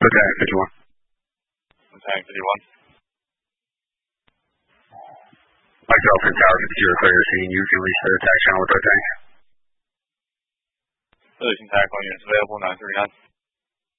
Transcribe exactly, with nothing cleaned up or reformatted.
Lieutenant fifty-one. Lieutenant fifty-one. Myself and Tower fifty-zero clear scene. You can reach the attack channel with our tank. Releasing tackle units available, nine thirty-nine.